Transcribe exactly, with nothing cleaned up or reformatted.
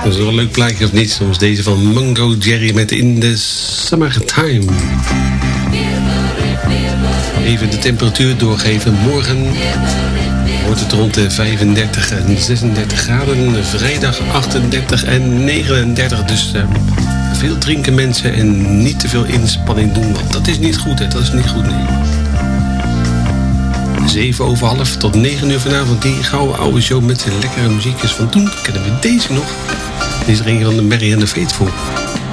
Dat is wel een leuk plaatje of niet? Soms deze van Mungo Jerry met In the Summertime. Even de temperatuur doorgeven. Morgen wordt het rond de vijfendertig en zesendertig graden. Vrijdag achtendertig en negenendertig. Dus uh, veel drinken mensen en niet te veel inspanning doen. Want dat is niet goed, hè? Dat is niet goed, nee. zeven over half tot negen uur vanavond. Die gouden oude show met zijn lekkere muziekjes van toen. Kennen we deze nog? Deze is er een van de Merry and the Faithful.